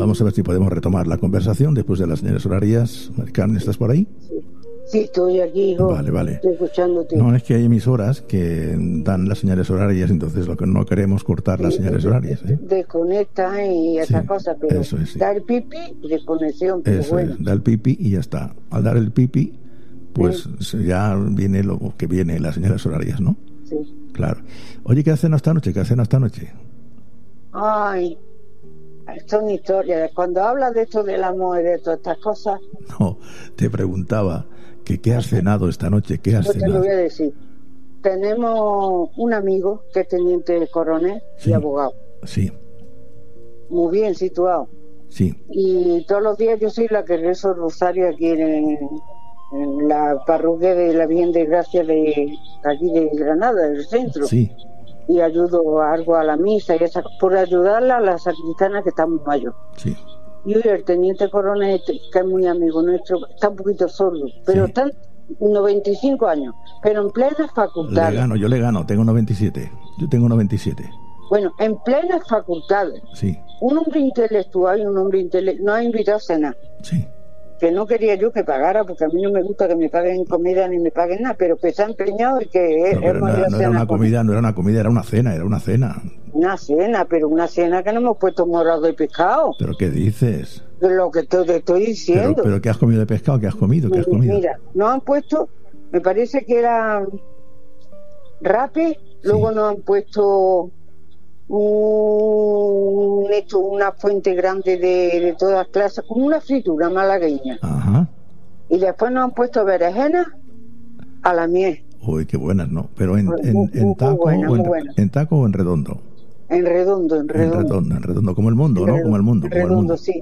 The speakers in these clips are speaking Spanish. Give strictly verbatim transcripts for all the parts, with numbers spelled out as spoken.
vamos a ver si podemos retomar la conversación después de las señales horarias. Mari Carmen, ¿estás por ahí? Sí, sí, estoy aquí, hijo. Vale, vale. Estoy escuchándote. No, es que hay emisoras que dan las señales horarias, entonces lo que no queremos cortar las señales horarias, ¿eh? Desconecta y esas Sí, cosas, pero eso es, sí. da el pipi y desconexión, pero Eso bueno. es, da el pipi y ya está. Al dar el pipi, pues Sí. ya viene lo que viene, las señales horarias, ¿no? Sí. Claro. Oye, ¿qué has cenado esta noche? ¿Qué has cenado esta noche? Ay, esto es una historia. Cuando hablas de esto del amor y de todas estas cosas, No, te preguntaba que qué has cenado esta noche, ¿qué has pues te lo cenado? voy a decir. Tenemos un amigo que es teniente coronel Sí. y abogado, Sí, muy bien situado. sí, Y todos los días yo soy la que rezo el rosario aquí en, en la parroquia de la Virgen de Gracia de aquí de Granada, del centro. sí, Y ayudo algo a la misa y esa, por ayudarla a la sacristana que está muy mayor. sí. Y hoy el teniente coronel, que es muy amigo nuestro, está un poquito sordo, pero Sí. está en noventa y cinco años, pero en plenas Le facultades. gano, yo le gano, tengo noventa y siete. Yo tengo noventa y siete. Bueno, en plenas facultades. Sí, Un hombre intelectual y un hombre intelectual no ha invitado a cenar. sí. Que no quería yo que pagara, porque a mí no me gusta que me paguen comida ni me paguen nada, pero que se ha empeñado y que No, pero hemos no, ido era, a no era cenar una con- comida, no era una comida, era una cena, era una cena. Una cena, pero una cena que no hemos puesto morado de pescado. ¿Pero qué dices? De lo que te, te estoy ¿Pero, diciendo. pero qué has comido de pescado? ¿Qué has comido? ¿Qué has comido? Mira, nos han puesto, me parece que era rape, luego Sí. nos han puesto un, esto, una fuente grande de, de todas clases, como una fritura malagueña. Ajá. Y después nos han puesto berenjenas a la miel, Uy, qué buenas, ¿no? Pero en, Muy- en, muy- en muy taco buena, o en, muy buena. en taco o en redondo. en redondo, en En redondo. redondo, en redondo, como el mundo, ¿no? En Como el mundo, como el redondo, mundo. sí.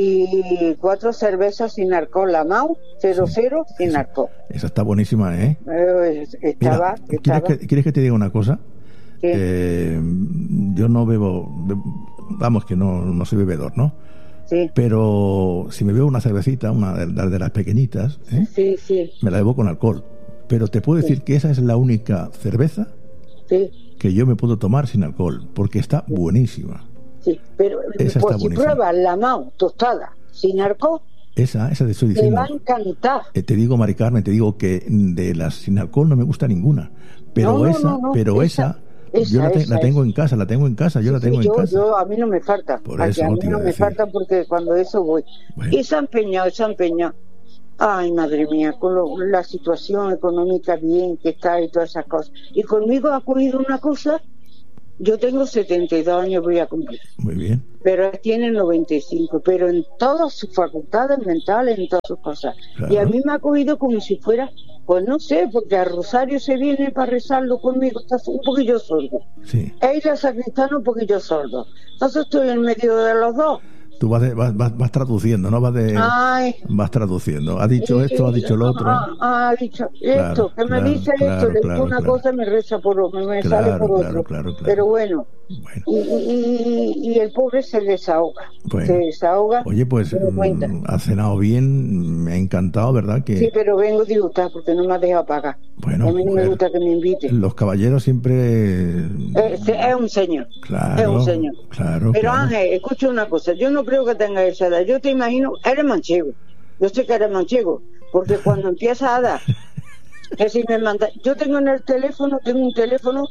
Y cuatro cervezas sin alcohol, la Mau, cero cero, sin Esa- alcohol. Esa está buenísima, ¿eh? Eh, estaba, Mira, estaba. ¿quieres que, ¿quieres que te diga una cosa? Sí. Eh, yo no bebo, be- vamos, que no, no soy bebedor, ¿no? Sí, Pero si me bebo una cervecita, una de, de las pequeñitas, ¿eh? sí, sí, Me la bebo con alcohol. Pero te puedo decir que esa es la única cerveza sí, que yo me puedo tomar sin alcohol, porque está buenísima. sí. Pero Esa pues está si buenísima. pruebas la Mau tostada sin alcohol, Esa, esa te estoy te diciendo. va a encantar. Eh, te digo, Mari Carmen, te digo que de las sin alcohol no me gusta ninguna. Pero No, no, esa, no, no, pero esa, esa, yo esa, la, te- esa, la tengo esa. en casa, la tengo en casa, yo la Sí, tengo en yo, casa. yo, a mí no me falta. Por Aquí eso a mí te iba no a me decir. falta porque cuando eso voy. Bueno. Y se ha empeñado, se ha empeñado. Ay, madre mía, con lo- la situación económica bien que está y todas esas cosas. Y conmigo ha ocurrido una cosa. Yo tengo setenta y dos años, voy a cumplir. Muy bien. Pero él tiene noventa y cinco, pero en todas sus facultades mentales, en todas sus cosas. Claro. Y a mí me ha cogido como si fuera, pues no sé, porque a Rosario se viene para rezarlo conmigo, está un poquillo sordo. Sí. Ella sacristana un poquillo sordo. Entonces estoy en medio de los dos. Tú vas, de- vas, vas, vas traduciendo, ¿no? Vas de... Ay. Vas traduciendo. Ha dicho esto, ha dicho lo otro. Ah, ah, ha dicho esto, Claro, que me claro, dice claro, esto, le claro, digo una claro. cosa y me reza por otro, me Claro, sale por claro, otro. claro, claro. Pero bueno, Bueno. y, y, y el pobre se desahoga. Bueno. Se desahoga. Oye, pues me lo cuenta. mm, has cenado bien, me ha encantado, ¿verdad? Que Sí, pero vengo disgustada porque no me ha dejado pagar. Bueno, a mí no me mujer, gusta que me inviten. los caballeros siempre... Es, es un señor. Claro, es un señor. claro, Pero claro. Ángel, escucha una cosa. Yo no creo que tenga esa edad. Yo te imagino, eres manchego. Yo sé que eres manchego. Porque cuando empiezas a dar, que si me manda, yo tengo en el teléfono, tengo un teléfono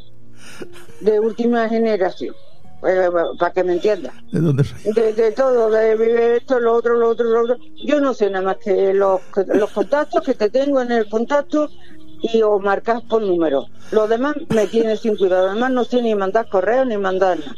de última generación. Eh, para que me entiendas. ¿De dónde soy? De, de todo, de esto, lo otro, lo otro, lo otro. Yo no sé nada más que los, los contactos que te tengo en el contacto y o marcas por número. Los demás me tienen sin cuidado. Además no sé ni mandar correo ni mandar nada.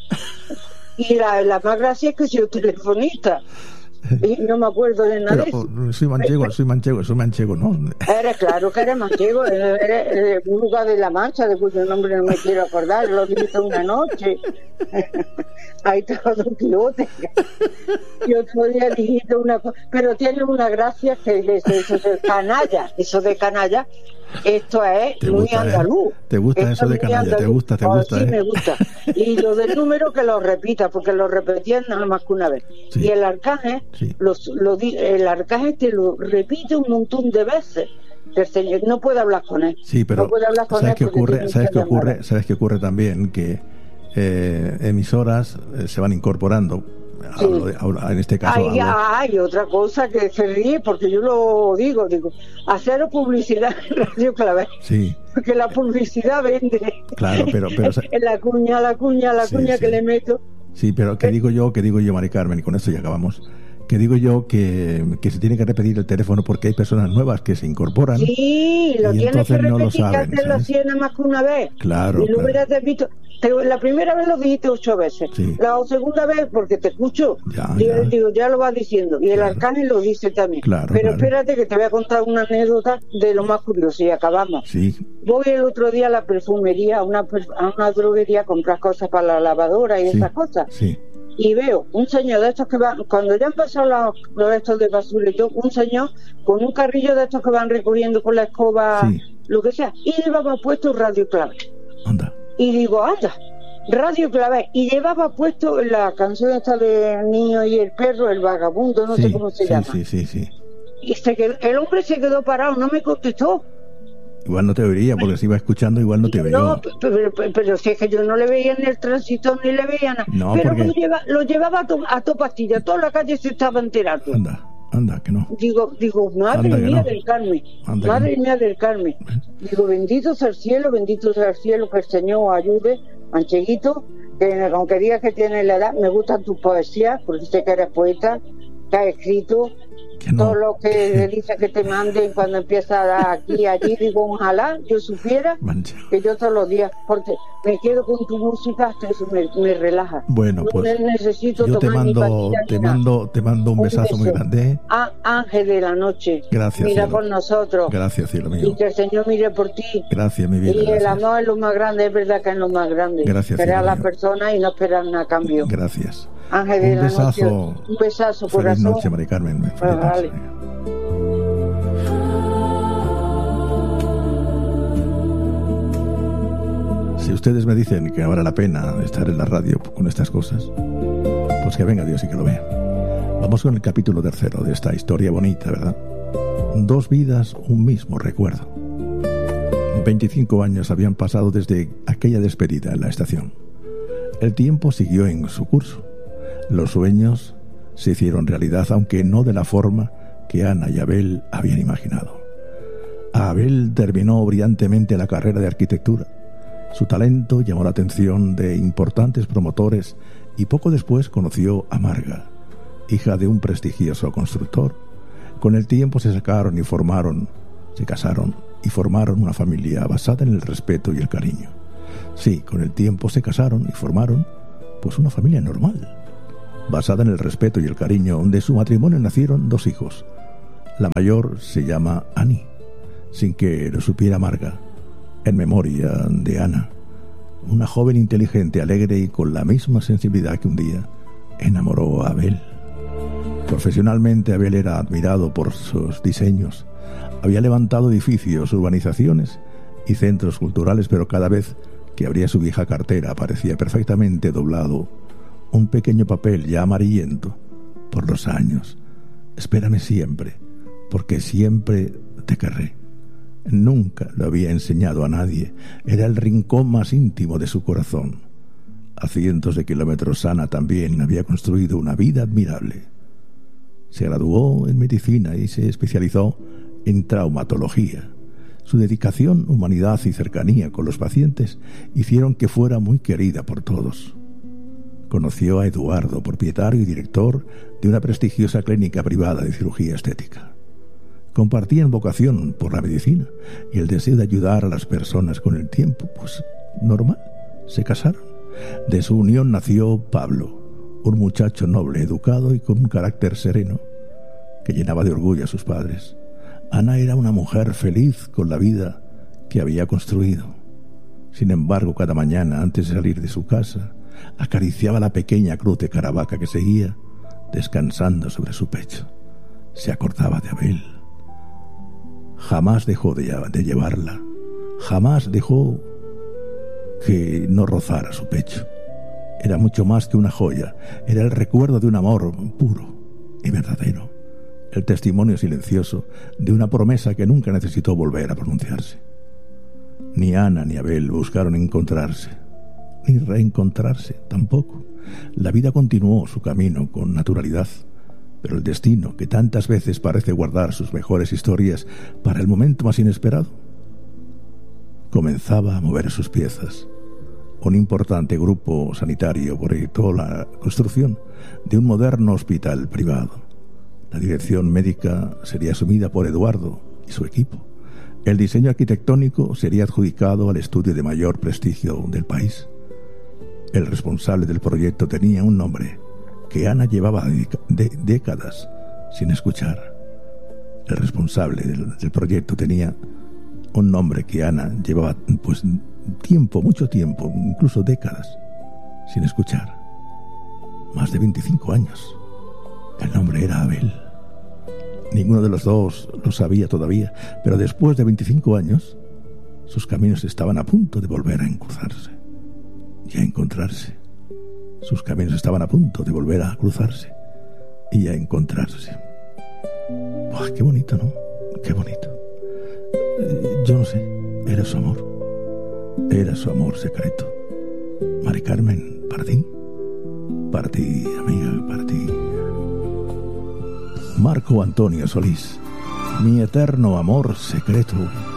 Y la, la más gracia es que soy telefonista. Y no me acuerdo de nada. Pero oh, soy manchego, soy manchego, soy manchego, ¿no? Eres claro que eres manchego, eres, eres un lugar de la Mancha, de cuyo nombre no me quiero acordar, lo dije una noche. Ahí estaba Don Quijote. Y otro día dijiste una cosa, pero tiene una gracia que es eso de canalla, eso de canalla, esto es Te muy gusta, ¿eh? andaluz. Te gusta Esto eso es de muy canalla, te andaluz. gusta, te Oh, gusta, sí, ¿eh? me gusta. Y lo del número que lo repita, porque lo repetían nada más que una vez. Sí. Y el arcángel, Sí. los, lo, di- el arcángel te lo repite un montón de veces. El señor no puede hablar con él. Sí, pero no puede hablar con ¿sabes él qué porque ocurre? tiene ¿Sabes que qué llamar. ocurre? ¿Sabes qué ocurre también? Que eh, emisoras eh, se van incorporando Sí. Hablo de- hablo- en este caso Hay, hablo- hay otra cosa que se ríe, porque yo lo digo, digo, hacer publicidad en Radio Clavel, sí, porque la publicidad vende. claro, pero, pero La cuña, la cuña, la Sí, cuña sí. que le meto. sí, pero que digo yo, que digo yo, Mari Carmen, y con esto ya acabamos, que digo yo que, que se tiene que repetir el teléfono porque hay personas nuevas que se incorporan. Sí, lo Y tienes que entonces no lo repetir, que saben, antes lo ¿sabes? hacía nada más que una vez. Claro, Y lo claro. hubieras visto. Te- La primera vez lo dijiste ocho veces. Sí. La segunda vez, porque te escucho, Ya, digo, ya. digo, ya lo vas diciendo. Y el Claro. Arcángel lo dice también. Claro, Pero claro. espérate que te voy a contar una anécdota de lo más curioso y acabamos. Sí, Voy el otro día a la perfumería, a una, per- a una droguería a comprar cosas para la lavadora y sí, esas cosas. sí, Y veo un señor de estos que van, cuando ya han pasado los, los estos de basura y todo, un señor con un carrillo de estos que van recogiendo con la escoba, Sí. lo que sea, y llevaba puesto Radio Clave. anda, Y digo, anda, Radio Clave. Y llevaba puesto la canción esta de Niño y el perro, el vagabundo, no sí, sé cómo se sí, llama. sí, sí, sí. Y se quedó- el hombre se quedó parado, no me contestó. Igual no te oiría, porque si iba escuchando, igual no te No, oiría. pero, pero, pero si es que yo no le veía ni el tránsito ni le veía nada. No, pero porque- lo, lleva, lo llevaba a, to, a to pastilla, toda la calle se estaba enterando. Anda, anda, que no. Digo, digo, madre Anda que mía no. del Carmen, Anda que madre no. mía del Carmen. Digo, bendito sea el cielo, bendito sea el cielo, que el Señor ayude, Mancheguito, que aunque digas que tienes la edad, me gustan tus poesías, porque sé que eres poeta, que has escrito, Que no. todo lo que le dice que te manden cuando empieza a dar aquí y allí, digo, ojalá yo supiera Mancha. que yo todos los días, porque me quedo con tu música, hasta eso me, me relaja. Bueno, No pues necesito yo te tomar ni mando, pastillas te ni nada. mando, te mando un Un besazo muy beso. grande. Ah, Ángel de la noche, Gracias, mira cielo. por nosotros. Gracias, cielo Y mío. que el Señor mire por ti. Gracias, mi vida. Y el Gracias. amor es lo más grande, es verdad que es lo más grande. Gracias, Querer a cielo las mío. personas y no esperar nada a cambio. Gracias. Ángel de Un la besazo. noche. Un besazo, Feliz corazón. noche, Mari Carmen. Feliz Pues noche. vale. Si ustedes me dicen que vale la pena estar en la radio con estas cosas, pues que venga Dios y que lo vea. Vamos con el capítulo tercero de esta historia bonita, ¿verdad? Dos vidas, un mismo recuerdo. veinticinco años habían pasado desde aquella despedida en la estación. El tiempo siguió en su curso. Los sueños se hicieron realidad, aunque no de la forma que Ana y Abel habían imaginado. Abel terminó brillantemente la carrera de arquitectura. Su talento llamó la atención de importantes promotores y poco después conoció a Marga, hija de un prestigioso constructor. Con el tiempo se sacaron y formaron, se casaron y formaron una familia basada en el respeto y el cariño. Sí, con el tiempo se casaron y formaron, pues, una familia normal, basada en el respeto y el cariño. De su matrimonio nacieron dos hijos. La mayor se llama Annie, sin que lo supiera Marga, en memoria de Ana, una joven inteligente, alegre y con la misma sensibilidad que un día enamoró a Abel. Profesionalmente, Abel era admirado por sus diseños. Había levantado edificios, urbanizaciones y centros culturales, pero cada vez que abría su vieja cartera aparecía perfectamente doblado un pequeño papel ya amarillento por los años. Espérame siempre, porque siempre te querré. Nunca lo había enseñado a nadie. Era el rincón más íntimo de su corazón. A cientos de kilómetros, Ana también había construido una vida admirable. Se graduó en medicina y se especializó en traumatología. Su dedicación, humanidad y cercanía con los pacientes hicieron que fuera muy querida por todos. Conoció a Eduardo, propietario y director de una prestigiosa clínica privada de cirugía estética. Compartían vocación por la medicina y el deseo de ayudar a las personas. Con el tiempo, pues normal, se casaron. De su unión nació Pablo, un muchacho noble, educado y con un carácter sereno que llenaba de orgullo a sus padres. Ana era una mujer feliz con la vida que había construido. Sin embargo, cada mañana, antes de salir de su casa, acariciaba la pequeña cruz de Caravaca que seguía descansando sobre su pecho. Se acordaba de Abel. Jamás dejó de, de llevarla. Jamás dejó que no rozara su pecho. Era mucho más que una joya. Era el recuerdo de un amor puro y verdadero. El testimonio silencioso de una promesa que nunca necesitó volver a pronunciarse. Ni Ana ni Abel buscaron encontrarse. ni reencontrarse tampoco. La vida continuó su camino con naturalidad, pero el destino, que tantas veces parece guardar sus mejores historias para el momento más inesperado, comenzaba a mover sus piezas. Un importante grupo sanitario proyectó la construcción de un moderno hospital privado. La dirección médica sería asumida por Eduardo y su equipo. El diseño arquitectónico sería adjudicado al estudio de mayor prestigio del país. El responsable del proyecto tenía un nombre que Ana llevaba de décadas sin escuchar. El responsable del, del proyecto tenía un nombre que Ana llevaba pues tiempo, mucho tiempo, incluso décadas sin escuchar. Más de veinticinco años. El nombre era Abel. Ninguno de los dos lo sabía todavía, pero después de veinticinco años, sus caminos estaban a punto de volver a cruzarse y a encontrarse. Sus caminos estaban a punto de volver a cruzarse y a encontrarse. ¡Buah, qué bonito, ¿no? Qué bonito. Eh, yo no sé, era su amor. Era su amor secreto. Mari Carmen, para ti. Para ti, amiga, para ti. Marco Antonio Solís, mi eterno amor secreto.